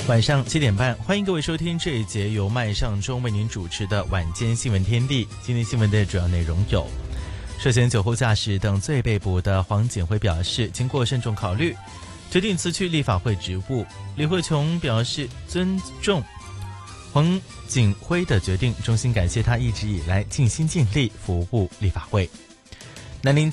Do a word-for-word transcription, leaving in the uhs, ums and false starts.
晚上七点半，欢迎各位收听这一节由麦尚中为您主持的晚间新闻天地。今天新闻的主要内容有：涉嫌酒后驾驶等罪被捕的黄锦辉表示，经过慎重考虑，决定辞去立法会职务。李慧琼表示尊重黄锦辉的决定，衷心感谢他一直以来尽心尽力服务立法会。南宁